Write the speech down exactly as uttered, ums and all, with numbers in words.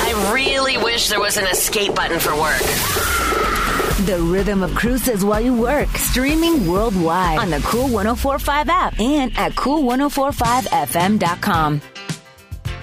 I really wish there was an escape button for work. The rhythm of Cruces while you work. Streaming worldwide on the Cool one oh four point five app and at cool ten forty-five f m dot com.